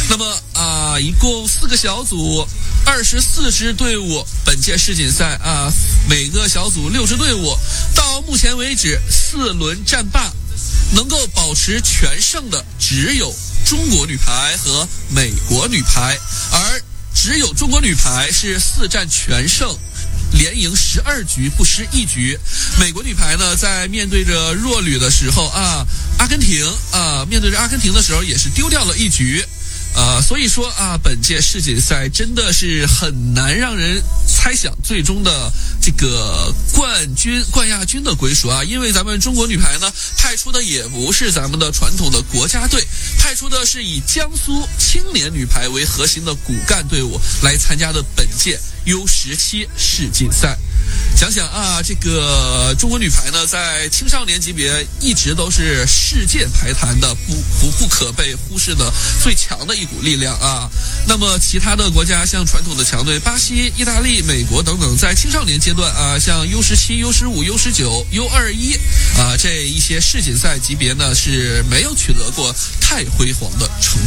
那么一共4个小组，24支队伍，本届世锦赛每个小组6支队伍，到目前为止4轮战罢，能够保持全胜的只有中国女排和美国女排，而只有中国女排是4战全胜，连赢12局不失1局。美国女排呢，在面对着弱旅的时候阿根廷面对着阿根廷的时候也是丢掉了1局。所以说本届世锦赛真的是很难让人猜想最终的这个冠亚军的归属因为咱们中国女排呢派出的也不是咱们的传统的国家队，派出的是以江苏青年女排为核心的骨干队伍来参加的本届 U17 世锦赛。想想这个中国女排呢，在青少年级别一直都是世界排坛的不可被忽视的最强的一股力量那么其他的国家像传统的强队巴西、意大利、美国等等，在青少年阶段像 U17、U15、U19、U21 这一些世锦赛级别呢是没有取得过太辉煌的成绩。